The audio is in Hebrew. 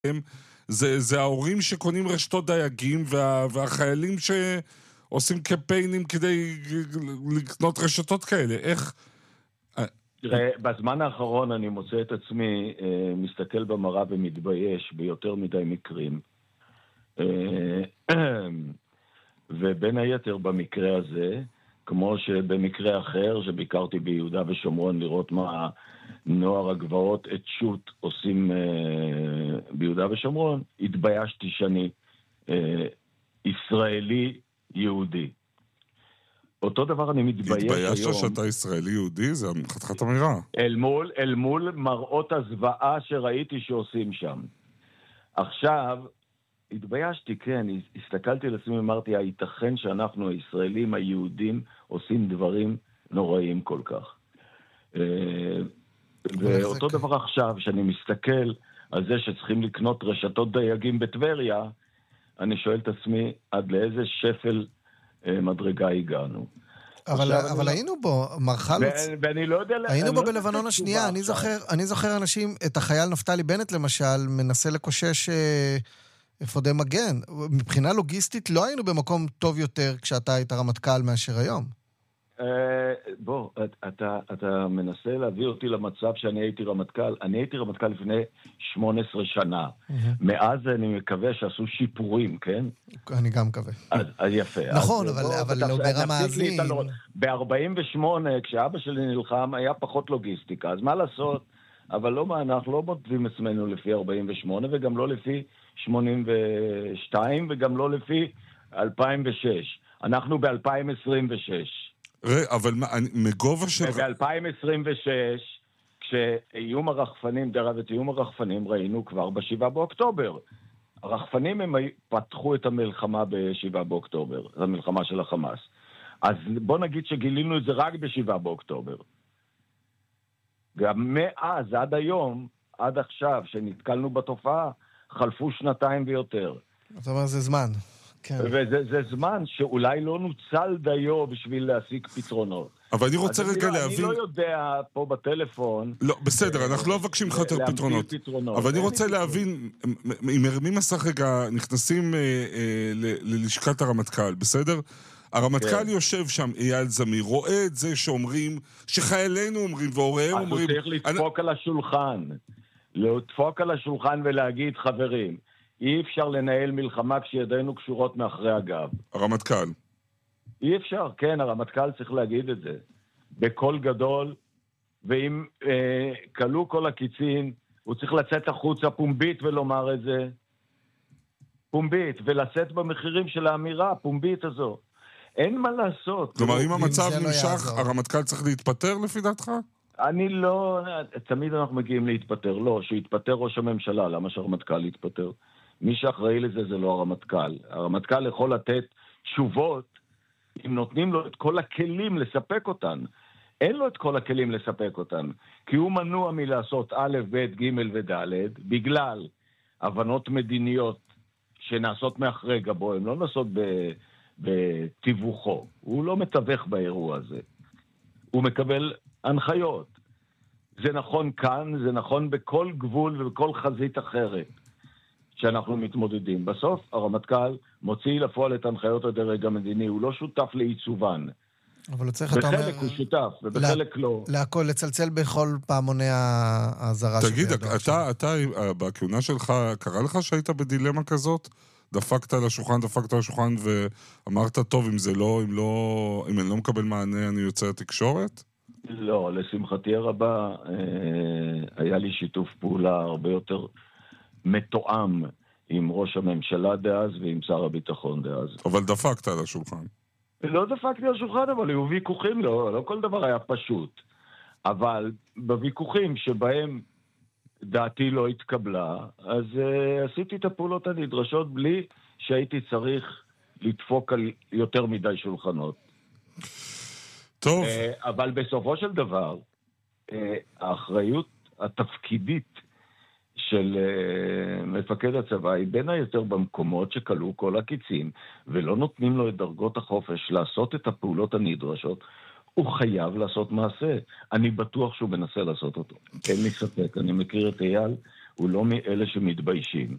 זה ההורים שקונים רשתות דייגים והחיילים שעושים קמפיינים כדי לקנות רשתות כאלה. איך... תראה, בזמן האחרון אני מוצא את עצמי מסתכל במראה ומתבייש ביותר מדי מקרים. ובין היתר במקרה הזה, כמו שבמקרה אחר שביקרתי ביהודה ושומרון לראות מה נוער הגבעות את שוט עושים ביהודה ושומרון, התביישתי שאני ישראלי יהודי. אותו דבר אני מתבייש היום. התביישת שאתה ישראלי יהודי? זה חתיכת אמירה. אל מול מראות הזוועה שראיתי שעושים שם. עכשיו, התביישתי, כן, הסתכלתי לעצמי ואמרתי, הייתכן שאנחנו הישראלים היהודים עושים דברים נוראים כל כך. ואותו דבר עכשיו, שאני מסתכל על זה שצריכים לקנות רשתות דייגים בטבריה, אני שואל את עצמי, עד לאיזה שפל מדרגה הגענו. אבל היינו בו, מר חלוץ. ואני לא יודע... היינו בו בלבנון השנייה, אני זוכר אנשים, את החייל נפתלי בנט למשל, מנסה לקושש אפודי מגן. מבחינה לוגיסטית לא היינו במקום טוב יותר כשאתה היית רמטכ"ל מאשר היום. בוא, אתה מנסה להביא אותי למצב שאני הייתי רמטכ"ל. אני הייתי רמטכ"ל לפני 18 שנה. מאז אני מקווה שעשו שיפורים, כן? אני גם מקווה. אז יפה. נכון, אבל לא ברמה הזו. ב-48, כשאבא שלי נלחם, היה פחות לוגיסטיקה. אז מה לעשות? אבל לא, אנחנו לא מודדים עצמנו לפי 48, וגם לא לפי 82, וגם לא לפי 2006. אנחנו ב-2026. אבל מגובה של... ב-2026, כשאיום הרחפנים, דרך את איום הרחפנים ראינו כבר ב-7 באוקטובר. הרחפנים הם פתחו את המלחמה ב-7 באוקטובר, זו המלחמה של החמאס. אז בוא נגיד שגילינו את זה רק ב-7 באוקטובר. גם מאז, עד היום, עד עכשיו, שנתקלנו בתופעה, חלפו 2 ויותר. זאת אומרת, זה זמן. כן. וזה זמן שאולי לא נוצל דיו בשביל להשיג פתרונות. אבל אני רוצה רגע להבין... אני לא יודע פה בטלפון... לא, בסדר, אנחנו לא מבקשים לך יותר פתרונות. אבל אני רוצה להבין, אם הרמים מסך רגע, נכנסים ללשכת הרמטכ"ל, בסדר? הרמטכ"ל יושב שם, אייל זמיר, רואה את זה שאומרים, שחיילינו אומרים, והוריהם אומרים... אז הוא צריך לדפוק על השולחן. לדפוק על השולחן ולהגיד, חברים, אי אפשר לנהל מלחמה כשידינו קשורות מאחרי הגב. הרמטכ"ל. אי אפשר, כן, הרמטכ"ל צריך להגיד את זה. בקול גדול, ואם קלו כל הקיצין, הוא צריך לצאת החוצה פומבית ולומר את זה. פומבית, ולצאת במחירים של האמירה הפומבית הזו. אין מה לעשות. כלומר, אם המצב נמשך, הרמטכ"ל צריך להתפטר לפי דעתך? אני לא... תמיד אנחנו מגיעים להתפטר. לא, שיתפטר ראש הממשלה. למה שהרמטכ"ל יתפטר? מי שאחראי לזה זה לא הרמטכ"ל. הרמטכ"ל יכול לתת תשובות אם נותנים לו את כל הכלים לספק אותן. אין לו את כל הכלים לספק אותן, כי הוא מנוע מלעשות א', ב', ג' וד', בגלל הבנות מדיניות שנעשות מאחרי גבו, הן לא נעשות בתיווכו. הוא לא מתווך באירוע הזה. הוא מקבל הנחיות. זה נכון כאן, זה נכון בכל גבול ובכל חזית אחרת שאנחנו מתמודדים. בסוף הרמטכ"ל מוציא לפועל את הנחיות הדרג המדיני, הוא לא שותף לעיצובן. אבל הוא צריך, אתה אומר... בחלק הוא שותף, ובחלק לא. להכל, לצלצל בכל פעמוני ההזרה. תגיד, אתה בכהונה שלך, קרה לך שהיית בדילמה כזאת? דפקת על השולחן ואמרת, טוב, אם אני לא מקבל מענה, אני יוצא לתקשורת? לא, לשמחתי הרבה, היה לי שיתוף פעולה הרבה יותר מתואם עם ראש הממשלה דאז ועם שר הביטחון דאז. אבל דפקת על השולחן. לא דפקתי על השולחן, אבל היו ויכוחים, לא כל דבר היה פשוט. אבל בוויכוחים שבהם דעתי לא התקבלה, אז עשיתי את הפעולות הנדרשות בלי שהייתי צריך לדפוק על יותר מדי שולחנות. טוב. אבל בסופו של דבר, האחריות התפקידית של מפקד הצבא היא בין היותר במקומות שקלו כל הקיצים, ולא נותנים לו את דרגות החופש לעשות את הפעולות הנדרשות, הוא חייב לעשות מעשה. אני בטוח שהוא מנסה לעשות אותו. אין לי ספק, אני מכיר את אייל, הוא לא מאלה שמתביישים.